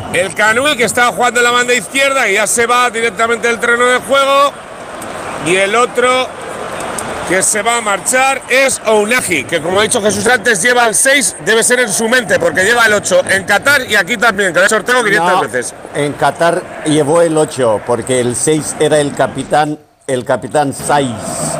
El Canui, que estaba jugando en la banda izquierda y ya se va directamente del terreno de juego. Y el otro que se va a marchar es Ounahi, que como ha dicho Jesús antes, lleva el 6, debe ser en su mente, porque lleva el 8 en Qatar y aquí también, que lo he sorteado 500 veces. En Qatar llevó el 8, porque el 6 era el capitán Saiz.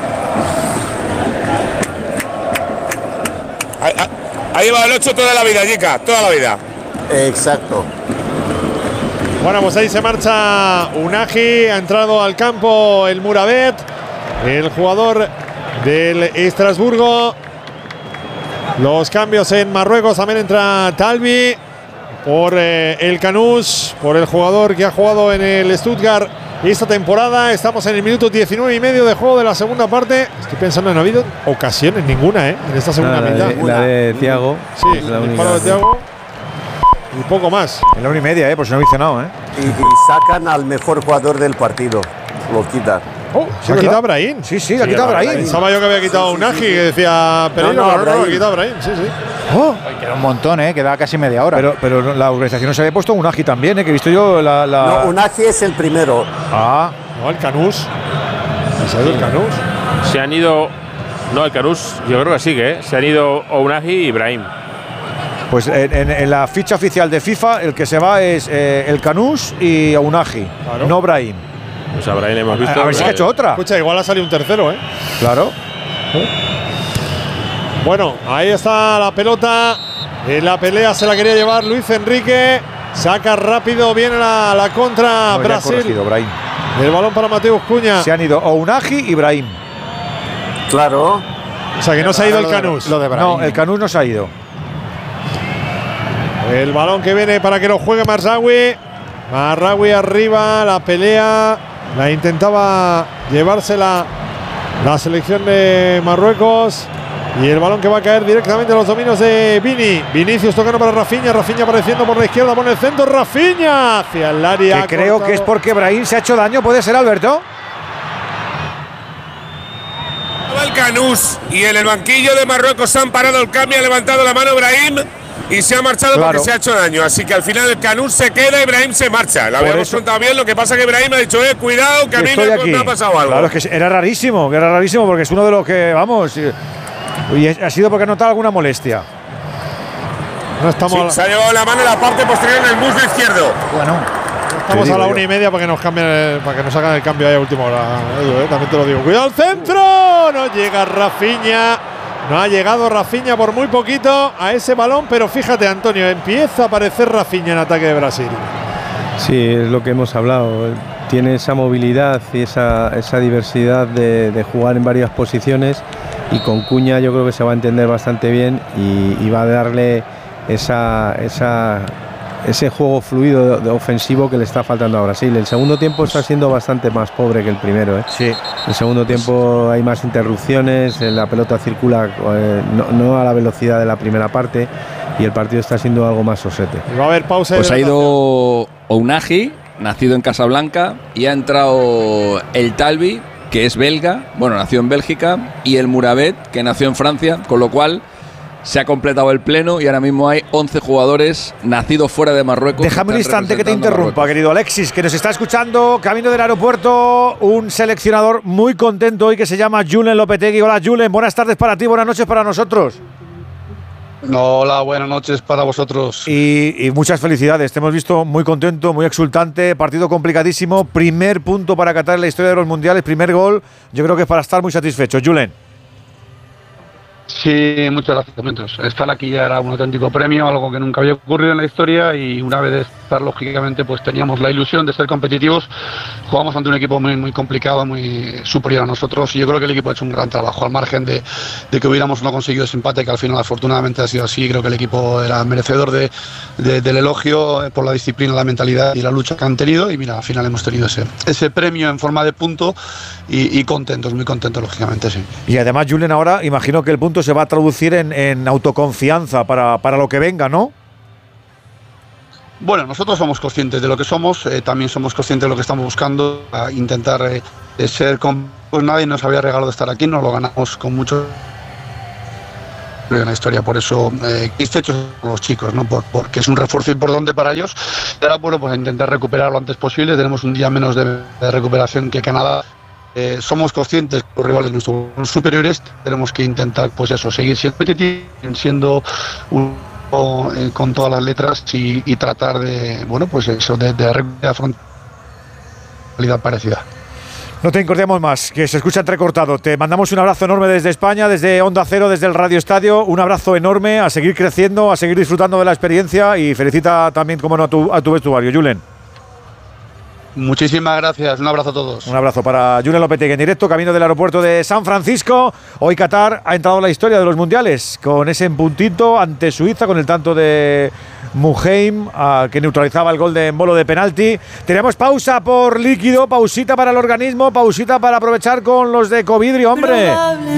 Ha llevado el 8 toda la vida, Jica, toda la vida. Exacto. Bueno, pues ahí se marcha Ounahi, ha entrado al campo el Mourabet, el jugador del Estrasburgo. Los cambios en Marruecos, también entra Talbi por el Canús, por el jugador que ha jugado en el Stuttgart esta temporada. Estamos en el minuto 19 y medio de juego de la segunda parte. Estoy pensando, no ha habido ocasiones ninguna en esta segunda mitad. La de Thiago. Sí, el disparo de Thiago. Y poco más. En la 1:30, por si no hice nada, Y sacan al mejor jugador del partido. Lo quitan. ¿Se ha quitado a Brahim? Sí, ha quitado a Brahim. Pensaba yo que había quitado a Ounahi, que decía Pereira, no, pero no, ha quitado a Brahim. Sí. Queda un montón, queda casi media hora. Pero la organización no se había puesto Ounahi también, que he visto yo la… No, Ounahi es el primero. No, el Canús. ¿Se ha ido el Canús? Se han ido… No, el Canús, yo creo que sigue, Se han ido Ounahi y Brahim. Pues en la ficha oficial de FIFA, el que se va es el Canús y Ounahi, no Brahim. Pues a Brahim hemos visto… A ver si ha hecho otra. Escucha, igual ha salido un tercero, Claro. Bueno, ahí está la pelota. En la pelea se la quería llevar Luis Enrique. Saca rápido, viene la contra Brasil. El balón para Mateus Cunha. Se han ido Ounahi y Brahim. Claro. O sea que no se ha ido el Canús. No, el Canús no se ha ido. El balón que viene para que lo juegue Marraoui. Marraoui arriba, la pelea. La intentaba llevársela la selección de Marruecos. Y el balón que va a caer directamente a los dominios de Vini. Vinicius tocando para Rafinha. Rafinha apareciendo por la izquierda, por el centro. Rafinha hacia el área. Que creo que es porque Brahim se ha hecho daño. ¿Puede ser, Alberto? El Canús y en el banquillo de Marruecos han parado el cambio. Ha levantado la mano Brahim y se ha marchado porque se ha hecho daño. Así que al final el Canús se queda y Brahim se marcha. Lo habíamos contado bien. Lo que pasa es que Brahim ha dicho, cuidado, que a mí me ha pasado algo. Claro, es que era rarísimo porque es uno de los que, vamos… Y ha sido porque ha notado alguna molestia. No estamos se ha llevado la mano en la parte posterior en el muslo izquierdo. Bueno, estamos a la 1:30 para que nos cambien, para que nos hagan el cambio ahí a última hora. También te lo digo. Cuidado el centro. No llega Rafinha. No ha llegado Rafinha por muy poquito a ese balón, pero fíjate, Antonio, empieza a aparecer Rafinha en ataque de Brasil. Sí, es lo que hemos hablado. Tiene esa movilidad y esa diversidad de jugar en varias posiciones. Y con Cunha yo creo que se va a entender bastante bien y va a darle ese juego fluido ofensivo que le está faltando a Brasil. El segundo tiempo está siendo bastante más pobre que el primero. Sí. El segundo tiempo hay más interrupciones, la pelota circula no a la velocidad de la primera parte y el partido está siendo algo más sosete. Va a haber pausa. Pues ha ido Ounahi, nacido en Casablanca, y ha entrado el Talbi, que es belga, nació en Bélgica, y el Mourabet, que nació en Francia, con lo cual se ha completado el pleno y ahora mismo hay 11 jugadores nacidos fuera de Marruecos. Déjame un instante que te interrumpa, querido Alexis, que nos está escuchando camino del aeropuerto, un seleccionador muy contento hoy que se llama Julen Lopetegui. Hola Julen, buenas tardes para ti, buenas noches para nosotros. Hola, buenas noches para vosotros. Y muchas felicidades, te hemos visto muy contento, muy exultante, partido complicadísimo, primer punto para Qatar en la historia de los mundiales, primer gol, yo creo que es para estar muy satisfecho. Julen. Sí, muchas gracias. Estar aquí ya era un auténtico premio, algo que nunca había ocurrido en la historia, y una vez de estar, lógicamente, pues teníamos la ilusión de ser competitivos. Jugamos ante un equipo muy, muy complicado, muy superior a nosotros, y yo creo que el equipo ha hecho un gran trabajo, al margen de que hubiéramos no conseguido ese empate, que al final afortunadamente ha sido así. Creo que el equipo era merecedor del elogio por la disciplina, la mentalidad y la lucha que han tenido, y mira, al final hemos tenido ese premio en forma de punto y contentos, muy contentos, lógicamente, sí. Y además, Julen, ahora imagino que el punto se va a traducir en autoconfianza para lo que venga, ¿no? Bueno, nosotros somos conscientes de lo que somos, también somos conscientes de lo que estamos buscando, a intentar ser pues nadie nos había regalado estar aquí, nos lo ganamos con mucho. en la historia. Por eso satisfechos con los chicos, ¿no? Porque es un refuerzo importante para ellos. Y ahora, bueno, pues intentar recuperar lo antes posible. Tenemos un día menos de recuperación que Canadá. Somos conscientes que los rivales nuestros superiores, tenemos que intentar, pues eso, seguir siendo competitivos, siendo con todas las letras y tratar de, bueno, pues eso, de afrontar una realidad parecida. No te incordiamos más, que se escucha entrecortado. Te mandamos un abrazo enorme desde España, desde Onda Cero, desde el Radio Estadio. Un abrazo enorme, a seguir creciendo, a seguir disfrutando de la experiencia y felicita también, como no, a tu vestuario, Julen. Muchísimas gracias, un abrazo a todos. Un abrazo para Julen Lopetegui en directo, camino del aeropuerto de San Francisco. Hoy Qatar ha entrado en la historia de los mundiales, con ese puntito ante Suiza, con el tanto de Muheim, que neutralizaba el gol de Embolo de penalti. Tenemos pausa por líquido, pausita para el organismo, pausita para aprovechar con los de Ecovidrio, hombre.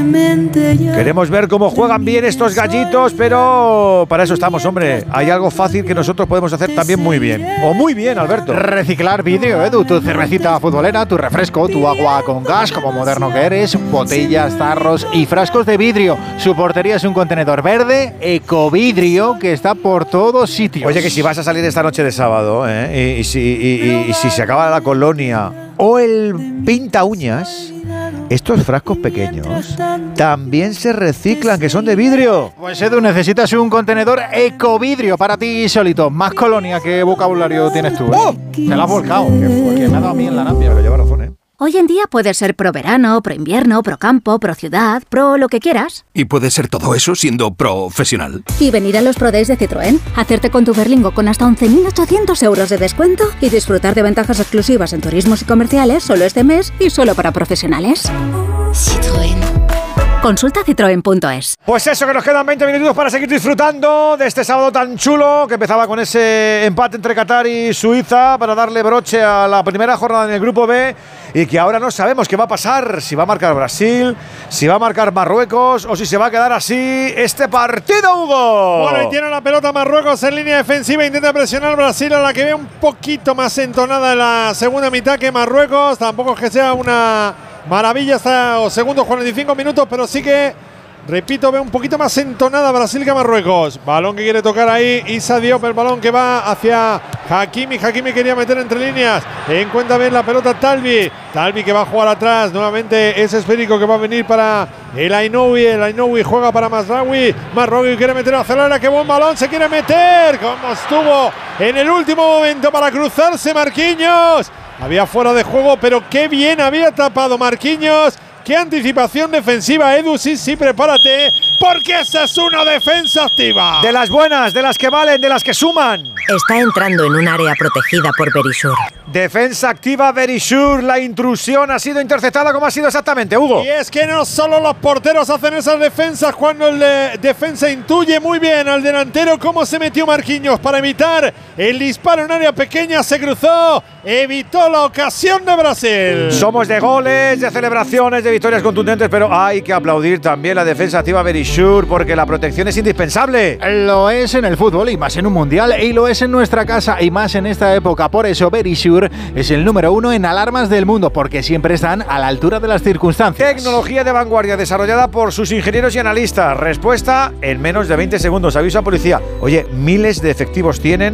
Queremos ver cómo juegan bien estos gallitos, pero para eso estamos, hombre. Hay algo fácil que nosotros podemos hacer también muy bien. O muy bien, Alberto. Reciclar vidrio, Edu. Tu cervecita futbolera, tu refresco, tu agua con gas, como moderno que eres, botellas, tarros y frascos de vidrio. Su portería es un contenedor verde, Ecovidrio, que está por todos sitios. Oye, que si vas a salir esta noche de sábado, y si se acaba la colonia o el pinta uñas, estos frascos pequeños también se reciclan, que son de vidrio. Pues Edu, necesitas un contenedor Ecovidrio para ti solito. Más colonia que vocabulario tienes tú, ¿eh? ¡Oh! Te lo has volcado, que me ha dado a mí en la napia. Pero lleva razón, ¿eh? Hoy en día puedes ser pro verano, pro invierno, pro campo, pro ciudad, pro lo que quieras. Y puedes ser todo eso siendo profesional. Y venir a los Pro Days de Citroën, hacerte con tu Berlingo con hasta 11.800 euros de descuento y disfrutar de ventajas exclusivas en turismos y comerciales solo este mes y solo para profesionales. Citroën. Consulta citroen.es. Pues eso, que nos quedan 20 minutos para seguir disfrutando de este sábado tan chulo, que empezaba con ese empate entre Qatar y Suiza para darle broche a la primera jornada en el Grupo B, y que ahora no sabemos qué va a pasar, si va a marcar Brasil, si va a marcar Marruecos o si se va a quedar así este partido, Hugo. Bueno, y tiene la pelota Marruecos en línea defensiva, intenta presionar Brasil, a la que ve un poquito más entonada en la segunda mitad que Marruecos. Tampoco es que sea una maravilla hasta los segundos 45 minutos, pero sí que, repito, ve un poquito más entonada Brasil que Marruecos. Balón que quiere tocar ahí Issa Diop, el balón que va hacia Hakimi. Hakimi quería meter entre líneas, encuentra bien la pelota Talbi que va a jugar atrás, nuevamente ese esférico que va a venir para el Ainoui juega para Mazraoui quiere meter a Celera, qué buen balón, se quiere meter, como estuvo en el último momento para cruzarse Marquinhos. Había fuera de juego, pero qué bien había tapado Marquinhos. ¡Qué anticipación defensiva, Edu! Sí, prepárate, porque esa es una defensa activa. De las buenas, de las que valen, de las que suman. Está entrando en un área protegida por Verisure. Defensa activa Verisure. La intrusión ha sido interceptada. ¿Cómo ha sido exactamente, Hugo? Y es que no solo los porteros hacen esas defensas, cuando el defensa intuye muy bien al delantero cómo se metió Marquinhos para evitar el disparo en área pequeña. Se cruzó, evitó la ocasión de Brasil. Somos de goles, de celebraciones, de victorias contundentes, pero hay que aplaudir también la defensa activa Verisure, porque la protección es indispensable. Lo es en el fútbol y más en un mundial, y lo es en nuestra casa y más en esta época. Por eso Verisure es el número 1 en alarmas del mundo, porque siempre están a la altura de las circunstancias. Tecnología de vanguardia desarrollada por sus ingenieros y analistas. Respuesta en menos de 20 segundos. Aviso a policía. Oye, miles de efectivos tienen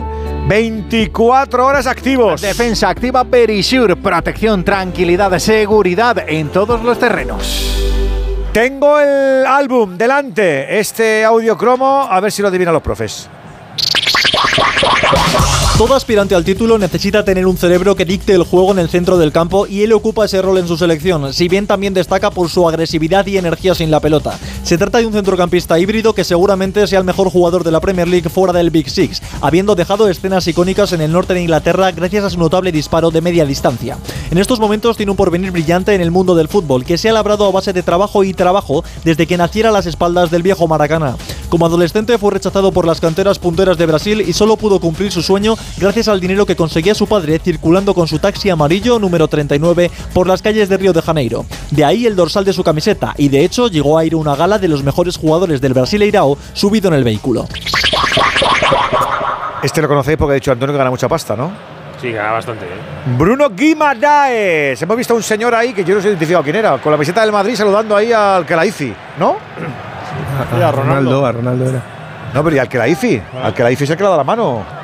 24 horas activos. Defensa activa Verisure. Protección, tranquilidad, seguridad en todos los terrenos. Tengo el álbum delante. Este audio cromo, a ver si lo adivinan los profes. Todo aspirante al título necesita tener un cerebro que dicte el juego en el centro del campo, y él ocupa ese rol en su selección, si bien también destaca por su agresividad y energía sin la pelota. Se trata de un centrocampista híbrido que seguramente sea el mejor jugador de la Premier League fuera del Big Six, habiendo dejado escenas icónicas en el norte de Inglaterra gracias a su notable disparo de media distancia. En estos momentos tiene un porvenir brillante en el mundo del fútbol, que se ha labrado a base de trabajo y trabajo desde que naciera a las espaldas del viejo Maracaná. Como adolescente fue rechazado por las canteras punteras de Brasil y solo pudo cumplir su sueño gracias al dinero que conseguía su padre circulando con su taxi amarillo número 39 por las calles de Río de Janeiro. De ahí el dorsal de su camiseta, y de hecho llegó a ir a una gala de los mejores jugadores del Brasileirao subido en el vehículo. Este lo conocéis porque ha dicho Antonio que gana mucha pasta, ¿no? Sí, gana bastante, ¿eh? Bruno Guimaraes. Hemos visto a un señor ahí que yo no sé identificado quién era, con la camiseta del Madrid saludando ahí al Kelaifi, ¿no? a Ronaldo. A Ronaldo era. No, pero y al Khelaifi. Al Khelaifi se ha quedado la mano.